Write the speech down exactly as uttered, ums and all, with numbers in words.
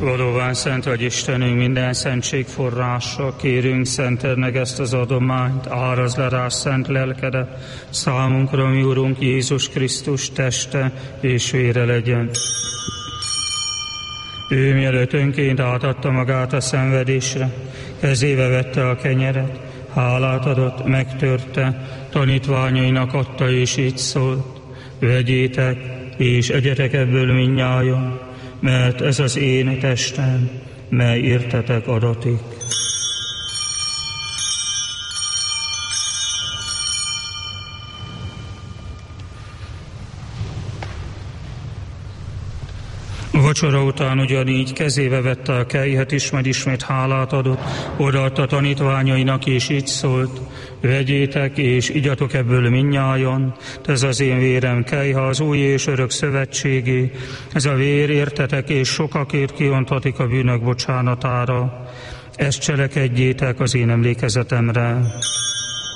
Valóban szent vagy Istenünk, minden szentség forrása, kérünk, szenteld meg ezt az adományt, árazd le rá szent lelkedet, számunkra, mi Urunk Jézus Krisztus teste és vére legyen. Ő mielőtt önként átadta magát a szenvedésre, kezébe vette a kenyeret, hálát adott, megtörte, tanítványainak adta és így szólt: vegyétek és egyetek ebből mindnyájan, mert ez az én testem, mely értetek adatik. Vacsora után ugyanígy kezébe vette a kelyhet is, majd ismét hálát adott, odaadta tanítványainak, és így szólt: vegyétek és igyatok ebből mindnyájan, ez az én vérem kelyha, az új és örök szövetségé, ez a vér értetek és sokakért kiontatik a bűnök bocsánatára. Ezt cselekedjétek az én emlékezetemre.